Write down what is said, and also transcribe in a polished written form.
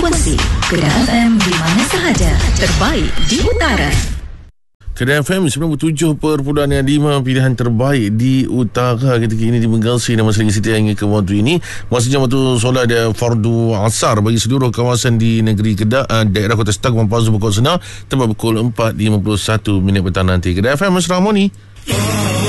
Frekuensi Kedah FM di mana sahaja. Terbaik di utara. Kedah FM 97.5, pilihan terbaik di utara ketika ini di Menggausi dan masih lagi setia hingga ke waktu ini. Masa jam waktu solat dia fardu asar bagi seluruh kawasan di negeri Kedah, daerah Kota Setang, Mampasu, Pokok Senar, tempat pukul 4.51 petang nanti. Kedah FM Mesra Harmoni.